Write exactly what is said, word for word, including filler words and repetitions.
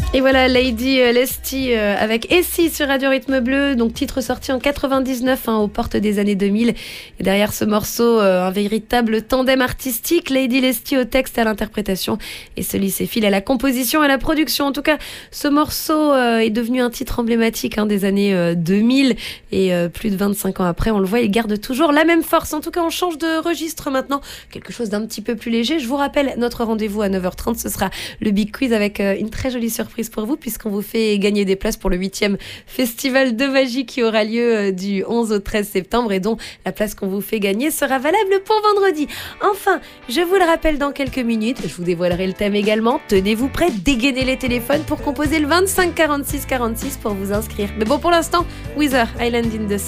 Et voilà, Lady Lesty euh, avec Essie sur Radio Rythme Bleu, donc titre sorti en quatre-vingt-dix-neuf hein, aux portes des années deux mille. Et derrière ce morceau, euh, un véritable tandem artistique, Lady Lesty au texte, à l'interprétation et Sully Seyfield à la composition et à la production. En tout cas, ce morceau euh, est devenu un titre emblématique hein, des années euh, deux mille et euh, plus de vingt-cinq ans après, on le voit, il garde toujours la même force. En tout cas, on change de registre maintenant, quelque chose d'un petit peu plus léger. Je vous rappelle, notre rendez-vous à neuf heures trente, ce sera le Big Quiz avec euh, une très jolie surprise pour vous, puisqu'on vous fait gagner des places pour le huitième festival de magie qui aura lieu du onze au treize septembre et dont la place qu'on vous fait gagner sera valable pour vendredi. Enfin, je vous le rappelle dans quelques minutes, je vous dévoilerai le thème également. Tenez-vous prêts, dégainez les téléphones pour composer le vingt-cinq quarante-six quarante-six pour vous inscrire. Mais bon, pour l'instant, Weezer, Island in the Sun.